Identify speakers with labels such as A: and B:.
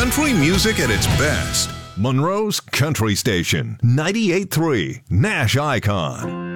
A: Country music at its best. Monroe's Country Station, 98.3 Nash Icon.